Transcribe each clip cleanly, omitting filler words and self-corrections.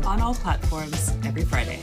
on all platforms every Friday.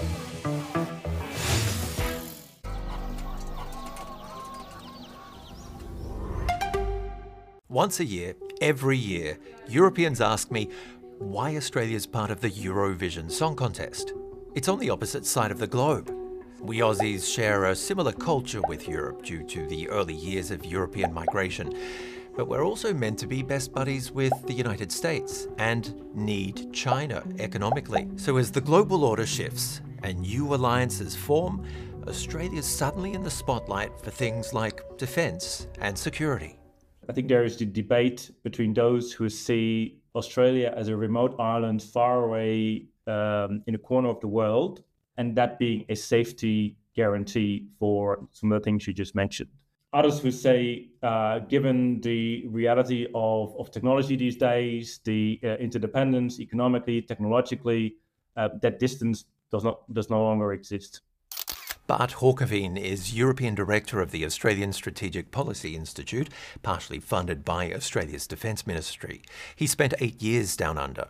Once a year, every year, Europeans ask me why Australia's part of the Eurovision Song Contest. It's on the opposite side of the globe. We Aussies share a similar culture with Europe due to the early years of European migration. But we're also meant to be best buddies with the United States and need China economically. So as the global order shifts and new alliances form, Australia's suddenly in the spotlight for things like defence and security. I think there is the debate between those who see Australia as a remote island far away in a corner of the world, and that being a safety guarantee for some of the things you just mentioned. Others who say, given the reality of technology these days, the interdependence economically, technologically, that distance does no longer exist. Bart Hawkeveen is European Director of the Australian Strategic Policy Institute, partially funded by Australia's Defence Ministry. He spent 8 years down under.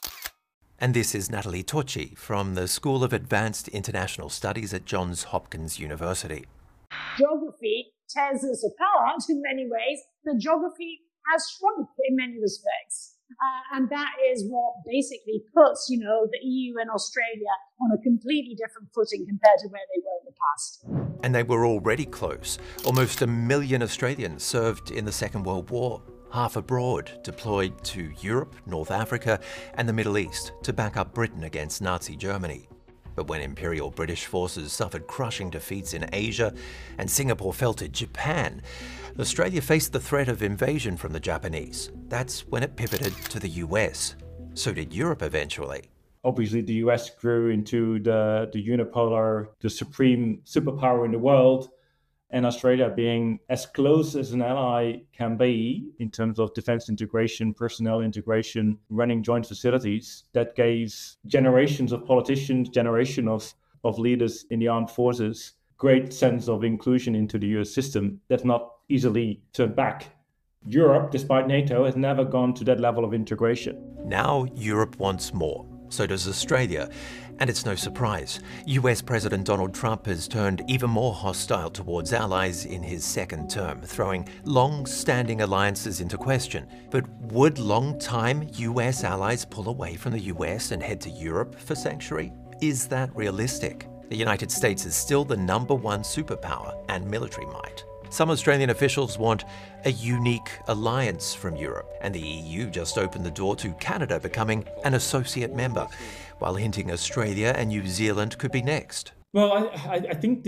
And this is Natalie Tocci from the School of Advanced International Studies at Johns Hopkins University. Geography tears us apart in many ways, but geography has shrunk in many respects. And that is what basically puts, the EU and Australia on a completely different footing compared to where they were in the past. And they were already close. Almost 1 million Australians served in the Second World War, half abroad, deployed to Europe, North Africa, and the Middle East to back up Britain against Nazi Germany. But when Imperial British forces suffered crushing defeats in Asia and Singapore fell to Japan, Australia faced the threat of invasion from the Japanese. That's when it pivoted to the US. So did Europe eventually. Obviously, the US grew into the unipolar, the supreme superpower in the world, and Australia being as close as an ally can be in terms of defense integration, personnel integration, running joint facilities, that gave generations of politicians, generation of leaders in the armed forces, great sense of inclusion into the US system that's not easily turned back. Europe, despite NATO, has never gone to that level of integration. Now Europe wants more. So does Australia. And it's no surprise. US President Donald Trump has turned even more hostile towards allies in his second term, throwing long-standing alliances into question. But would long-time US allies pull away from the US and head to Europe for sanctuary? Is that realistic? The United States is still the #1 superpower and military might. Some Australian officials want a unique alliance from Europe, and the EU just opened the door to Canada becoming an associate member, while hinting Australia and New Zealand could be next. Well, I think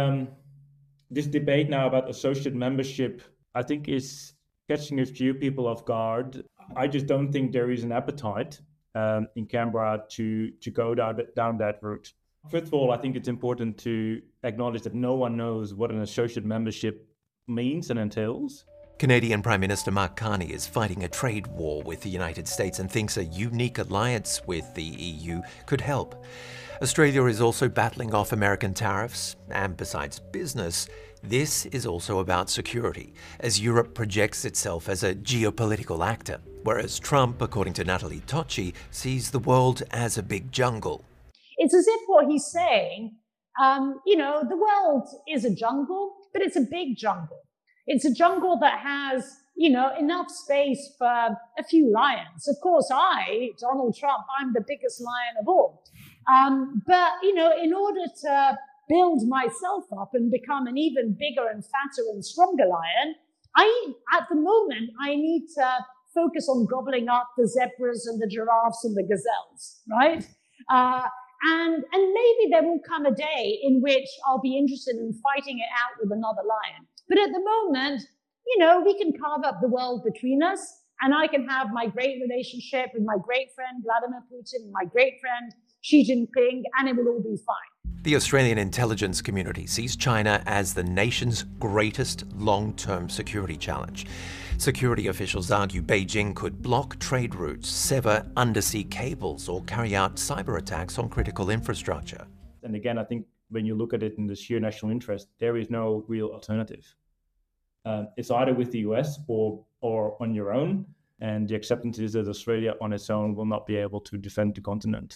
this debate now about associate membership, I think is catching a few people off guard. I just don't think there is an appetite in Canberra to go down that route. First of all, I think it's important to acknowledge that no one knows what an associate membership means and entails. Canadian Prime Minister Mark Carney is fighting a trade war with the United States and thinks a unique alliance with the EU could help. Australia is also battling off American tariffs, and besides business, this is also about security, as Europe projects itself as a geopolitical actor, whereas Trump, according to Natalie Tocci, sees the world as a big jungle. It's as if what he's saying, the world is a jungle, but it's a big jungle. It's a jungle that has, enough space for a few lions. Of course, Donald Trump, I'm the biggest lion of all. But, in order to build myself up and become an even bigger and fatter and stronger lion, at the moment, I need to focus on gobbling up the zebras and the giraffes and the gazelles, right? And maybe there will come a day in which I'll be interested in fighting it out with another lion. But at the moment, we can carve up the world between us, and I can have my great relationship with my great friend Vladimir Putin and my great friend Xi Jinping, and it will all be fine. The Australian intelligence community sees China as the nation's greatest long-term security challenge. Security officials argue Beijing could block trade routes, sever undersea cables, or carry out cyber attacks on critical infrastructure. And again, I think when you look at it in the sheer national interest, there is no real alternative. It's either with the US or on your own, and the acceptance is that Australia on its own will not be able to defend the continent.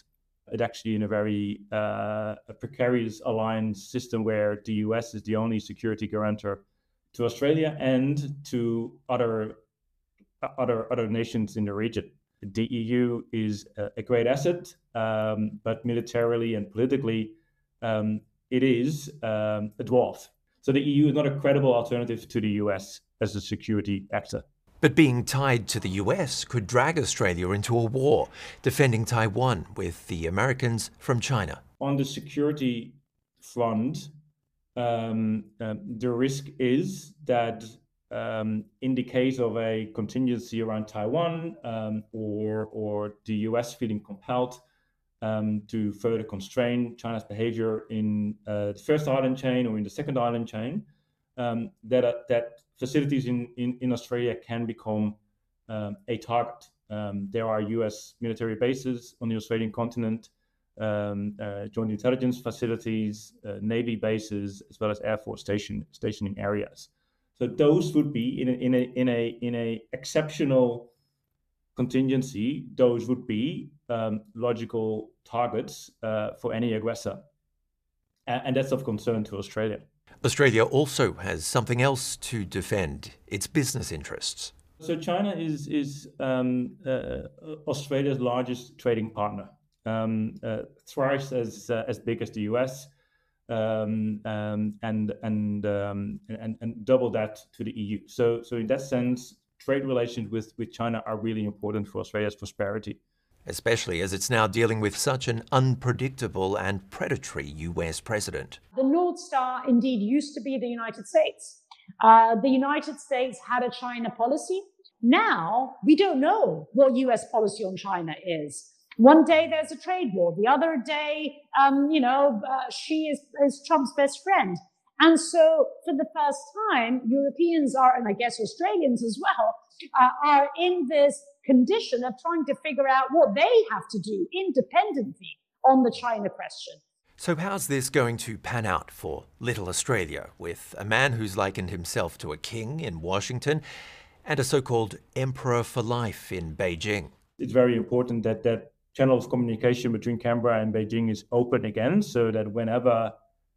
It's actually in a very a precarious alliance system where the US is the only security guarantor to Australia and to other nations in the region. The EU is a great asset, but militarily and politically, it is a dwarf. So the EU is not a credible alternative to the US as a security actor. But being tied to the US could drag Australia into a war, defending Taiwan with the Americans from China. On the security front, the risk is that in the case of a contingency around Taiwan or the US feeling compelled to further constrain China's behavior in the first island chain or in the second island chain, that facilities in Australia can become a target. There are US military bases on the Australian continent, joint intelligence facilities, Navy bases, as well as Air Force stationing areas. So those would be in a exceptional contingency. Those would be logical targets for any aggressor, and that's of concern to Australia. Australia also has something else to defend: its business interests. So China is Australia's largest trading partner, thrice as big as the US. And double that to the EU. So in that sense, trade relations with China are really important for Australia's prosperity. Especially as it's now dealing with such an unpredictable and predatory US president. The North Star indeed used to be the United States. The United States had a China policy. Now we don't know what US policy on China is. One day there's a trade war. The other day, Xi is Trump's best friend. And so for the first time, Europeans are, and I guess Australians as well, are in this condition of trying to figure out what they have to do independently on the China question. So how's this going to pan out for little Australia, with a man who's likened himself to a king in Washington and a so-called emperor for life in Beijing? It's very important that channel of communication between Canberra and Beijing is open again, so that whenever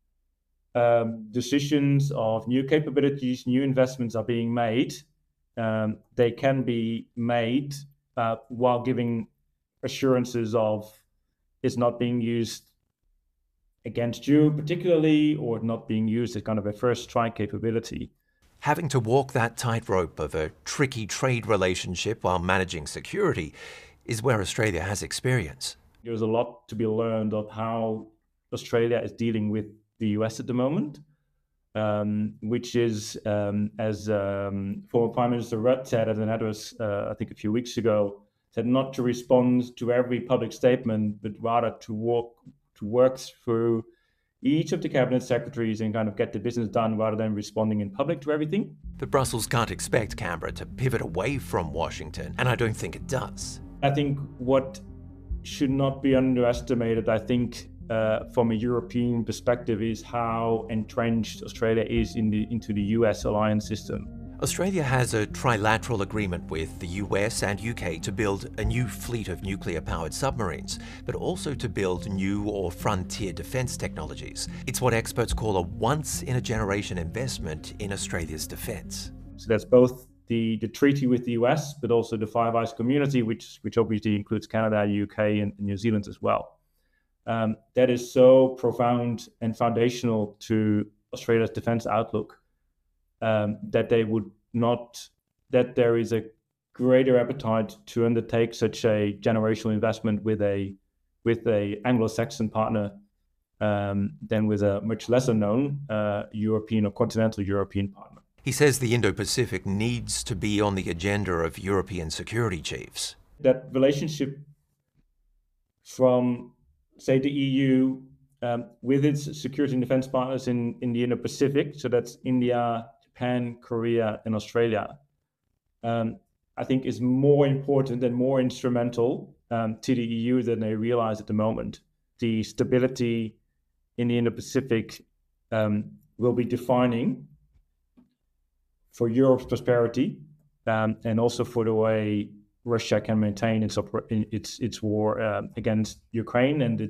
decisions of new capabilities, new investments are being made, they can be made while giving assurances of it's not being used against you particularly, or not being used as kind of a first strike capability. Having to walk that tightrope of a tricky trade relationship while managing security is where Australia has experience. There's a lot to be learned of how Australia is dealing with the US at the moment, which is, as former Prime Minister Rudd said at an address, I think a few weeks ago, said not to respond to every public statement, but rather to work through each of the cabinet secretaries and kind of get the business done rather than responding in public to everything. But Brussels can't expect Canberra to pivot away from Washington, and I don't think it does. I think what should not be underestimated, from a European perspective, is how entrenched Australia is into the US alliance system. Australia has a trilateral agreement with the US and UK to build a new fleet of nuclear-powered submarines, but also to build new or frontier defence technologies. It's what experts call a once-in-a-generation investment in Australia's defence. So that's both the treaty with the US, but also the Five Eyes community, which obviously includes Canada, UK, and New Zealand as well. That is so profound and foundational to Australia's defence outlook that there is a greater appetite to undertake such a generational investment with a Anglo-Saxon partner than with a much lesser known European or continental European partner. He says the Indo-Pacific needs to be on the agenda of European security chiefs. That relationship from, say, the EU with its security and defense partners in the Indo-Pacific, so that's India, Japan, Korea, and Australia, I think is more important and more instrumental to the EU than they realize at the moment. The stability in the Indo-Pacific will be defining for Europe's prosperity and also for the way Russia can maintain its war against Ukraine and